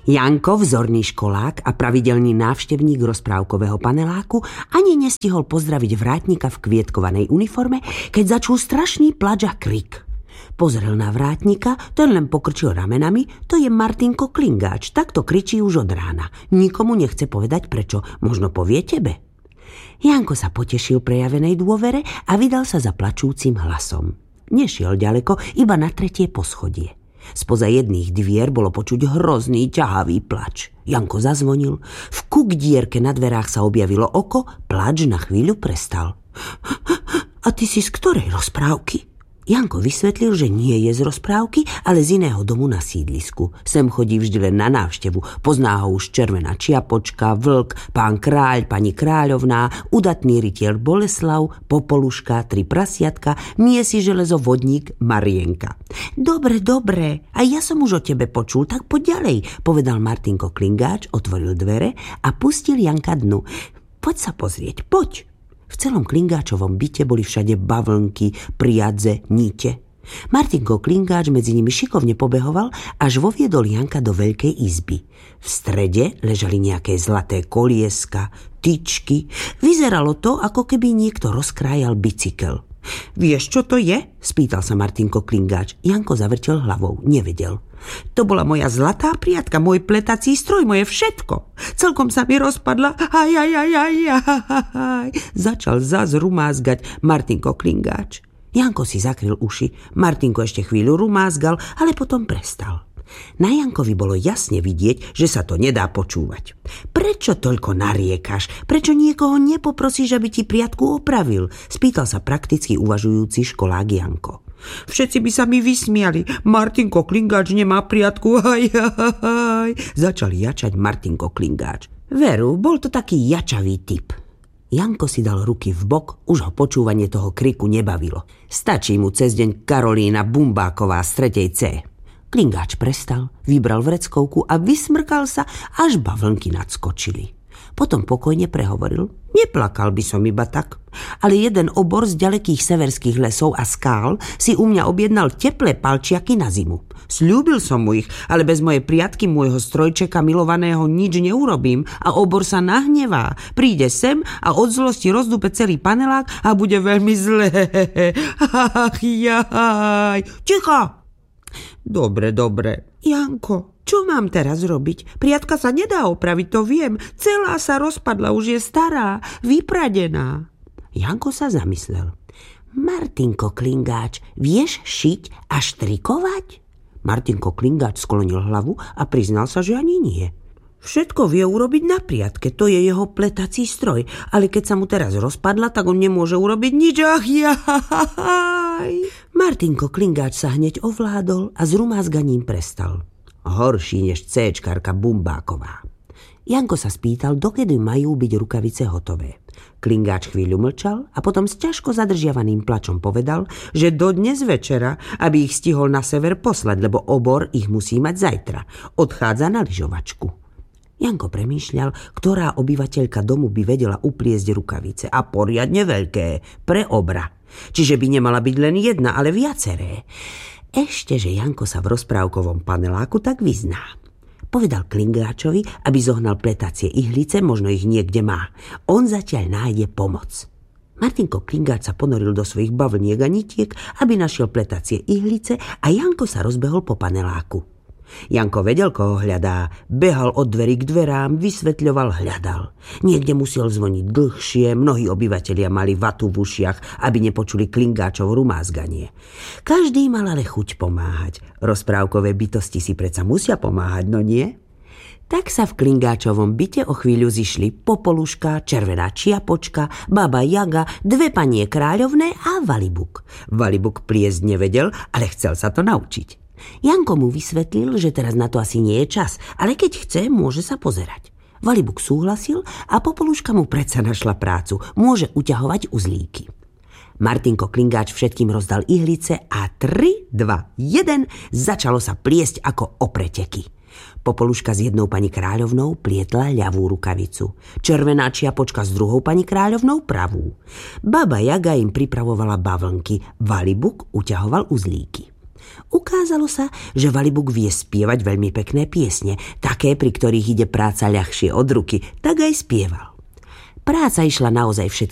Janko, vzorný školák a pravidelný návštevník rozprávkového paneláku, ani nestihol pozdraviť vrátnika v kvietkovanej uniforme, keď začul strašný plač a krik. Pozrel na vrátnika, ten len pokrčil ramenami, to je Martinko Klingáč, takto kričí už od rána. Nikomu nechce povedať prečo, možno povie tebe. Janko sa potešil prejavenej dôvere a vydal sa za plačúcim hlasom. Nešiel ďaleko, iba na 3. poschodie. Spoza jedných dvier bolo počuť hrozný ťahavý plač. Janko zazvonil, v kukdierke na dverách sa objavilo oko, plač na chvíľu prestal. A ty si z ktorej rozprávky? Janko vysvetlil, že nie je z rozprávky, ale z iného domu na sídlisku. Sem chodí vždy len na návštevu. Pozná ho už Červená čiapočka, Vlk, pán kráľ, pani kráľovná, udatný rytier Boleslav, Popoluška, 3 prasiatka, miesi železo vodník, Marienka. Dobre, a ja som už o tebe počul, tak poď ďalej, povedal Martinko Klingáč, otvoril dvere a pustil Janka dnu. Poď sa pozrieť, poď. V celom Klingáčovom byte boli všade bavlnky, priadze, nite. Martinko Klingáč medzi nimi šikovne pobehoval, až voviedol Janka do veľkej izby. V strede ležali nejaké zlaté kolieska, tyčky. Vyzeralo to, ako keby niekto rozkrájal bicykel. Vieš, čo to je? Spýtal sa Martinko Klingáč. Janko zavrtel hlavou, nevedel. To bola moja zlatá priatka, môj pletací stroj, moje všetko. Celkom sa mi rozpadla. Začal zas rumázgať Martinko Klingáč. Janko si zakryl uši. Martinko ešte chvíľu rumázgal, ale potom prestal. Na Jankovi bolo jasne vidieť, že sa to nedá počúvať. Prečo toľko nariekaš? Prečo niekoho nepoprosíš, aby ti priatku opravil? Spýtal sa prakticky uvažujúci školák Janko. Všetci by sa mi vysmiali. Martinko Klingáč nemá priatku. Začal jačať Martinko Klingáč. Veru, bol to taký jačavý typ. Janko si dal ruky v bok, už ho počúvanie toho kriku nebavilo. Stačí mu cez deň Karolína Bumbáková z 3. C. Klingáč prestal, vybral vreckovku a vysmrkal sa, až bavlnky nadskočili. Potom pokojne prehovoril. Neplakal by som iba tak, ale jeden obor z ďalekých severských lesov a skál si u mňa objednal teplé palčiaky na zimu. Sľúbil som mu ich, ale bez mojej priatky môjho strojčeka milovaného nič neurobím a obor sa nahnevá. Príde sem a od zlosti rozdupe celý panelák a bude veľmi zlé. Ach, jaj. Ticho! Dobre. Janko, čo mám teraz robiť? Priatka sa nedá opraviť, to viem. Celá sa rozpadla, už je stará, vypradená. Janko sa zamyslel. Martinko Klingáč, vieš šiť a štrikovať? Martinko Klingáč sklonil hlavu a priznal sa, že ani nie. Všetko vie urobiť na priatke, to je jeho pletací stroj, ale keď sa mu teraz rozpadla, tak on nemôže urobiť nič. Ach, jaj! Martinko Klingáč sa hneď ovládol a s rumázganím prestal. Horší než C-čkarka Bumbáková. Janko sa spýtal, dokedy majú byť rukavice hotové. Klingáč chvíľu mlčal a potom s ťažko zadržiavaným plačom povedal, že do dnes večera, aby ich stihol na sever poslať, lebo obor ich musí mať zajtra. Odchádza na lyžovačku. Janko premýšľal, ktorá obyvateľka domu by vedela upliesť rukavice a poriadne veľké, pre obra. Čiže by nemala byť len jedna, ale viaceré. Ešte, že Janko sa v rozprávkovom paneláku tak vyzná. Povedal Klingáčovi, aby zohnal pletacie ihlice, možno ich niekde má. On zatiaľ nájde pomoc. Martinko Klingáč sa ponoril do svojich bavlniek a nitiek, aby našiel pletacie ihlice a Janko sa rozbehol po paneláku. Janko vedel, koho hľadá. Behal od dverí k dverám, vysvetľoval, hľadal. Niekde musel zvoniť dlhšie, mnohí obyvatelia mali vatu v ušiach, aby nepočuli Klingáčov rumázganie. Každý mal ale chuť pomáhať. Rozprávkové bytosti si predsa musia pomáhať, no nie? Tak sa v Klingáčovom byte o chvíľu zišli Popoluška, Červená čiapočka, Baba Jaga, 2 panie kráľovné a Valibuk. Valibuk pliesť nevedel, ale chcel sa to naučiť. Janko mu vysvetlil, že teraz na to asi nie je čas, ale keď chce, môže sa pozerať. Valibuk súhlasil a Popoluška mu predsa našla prácu. Môže uťahovať uzlíky. Martinko Klingáč všetkým rozdal ihlice a 3, 2, 1 začalo sa pliesť ako o preteky. Popoluška s jednou pani kráľovnou plietla ľavú rukavicu. Červená čiapočka s druhou pani kráľovnou pravú. Baba Jaga im pripravovala bavlnky. Valibuk uťahoval uzlíky. Ukázalo sa, že Valibuk vie spievať veľmi pekné piesne, také, pri ktorých ide práca ľahšie od ruky, tak aj spieval. Práca išla naozaj všetkým